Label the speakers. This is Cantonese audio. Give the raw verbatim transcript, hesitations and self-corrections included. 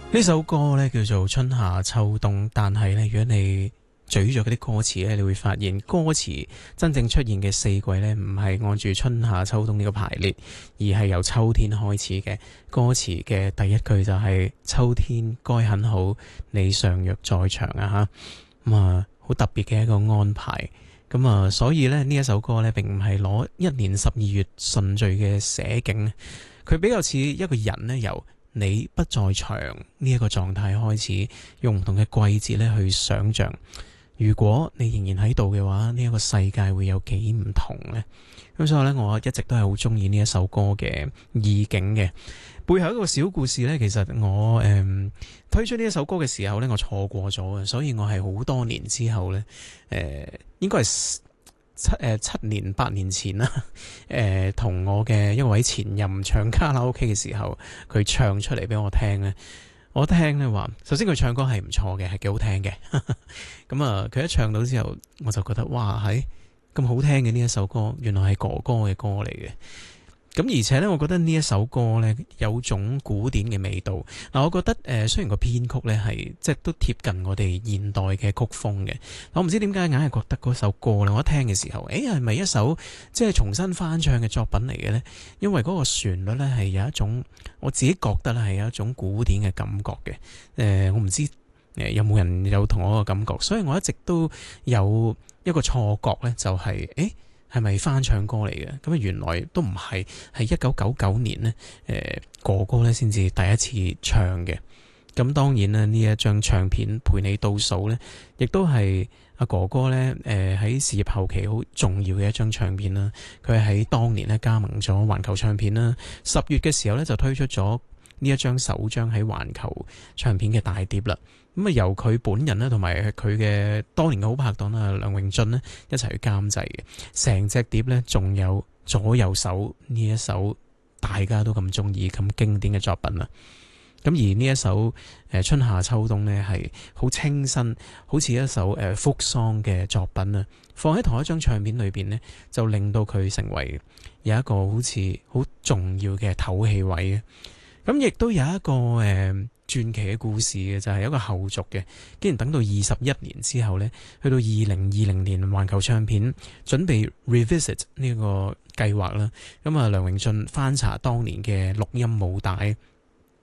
Speaker 1: 呢首歌咧叫做春夏秋冬，但係咧如果你咀咗嗰啲歌詞咧，你會發現歌詞真正出現嘅四季咧，唔係按住春夏秋冬呢個排列，而係由秋天開始嘅。歌詞嘅第一句就係秋天該很好，你尚若在場啊吓，咁啊好特別嘅一個安排。咁啊，所以咧呢一首歌咧，並唔係攞一年十二月順序嘅寫景，佢比較似一個人咧由你不在場呢一個狀態開始，用唔同嘅季節咧去想象，如果你仍然喺度嘅話，呢一個世界會有幾唔同呢？咁所以咧，我一直都係好中意呢一首歌嘅意境嘅。背後一個小故事呢，其實我誒、嗯、推出呢一首歌嘅時候呢，我錯過咗嘅，所以我係好多年之後呢，誒、呃、應該係七誒七年八年前啦，誒、呃、同我嘅一位前任唱卡拉 OK 嘅時候，佢唱出嚟俾我聽呢。我聽咧話，首先佢唱歌係唔錯嘅，係幾好聽嘅。咁啊，佢一唱到之後，我就覺得哇，係咁好聽嘅呢一首歌，原來係哥哥嘅歌嚟嘅。咁而且咧，我覺得呢一首歌咧有種古典嘅味道。嗱，我覺得誒、呃，雖然個編曲咧係即係都貼近我哋現代嘅曲風嘅，我唔知點解硬係覺得嗰首歌咧，我一聽嘅時候，誒係咪一首即係重新翻唱嘅作品嚟嘅呢？因為嗰個旋律咧係有一種，我自己覺得咧係有一種古典嘅感覺嘅。誒、呃，我唔知誒有冇人有同我個感覺，所以我一直都有一個錯覺咧，就係、是、誒。係咪翻唱歌嚟嘅？咁啊，原來都唔係，係一九九九年呢，誒、呃、哥哥咧先至第一次唱嘅。咁當然啦，呢一張唱片陪你倒數呢，亦都係阿哥哥呢誒喺事業後期好重要嘅一張唱片啦。佢係喺當年咧加盟咗環球唱片啦。十月嘅時候呢，就推出咗呢一張首張喺環球唱片嘅大碟啦。咁啊，由佢本人咧，同埋佢嘅多年嘅好拍檔啦，梁榮駿咧一齊去監製嘅。成隻碟咧，仲有左右手呢一首大家都咁中意、咁經典嘅作品啦。咁而呢一首誒春夏秋冬咧，係好清新，好似一首誒 folk song 嘅作品啊。放喺同一張唱片裏邊咧，就令到佢成為有一個好似好重要嘅透氣位嘅。咁亦都有一個誒。呃傳奇嘅故事嘅就係、是、一個後續嘅，竟然等到二十一年之後呢，去到二零二零年環球唱片準備 revisit 呢個計劃啦。咁啊，梁榮駿翻查當年嘅錄音母帶，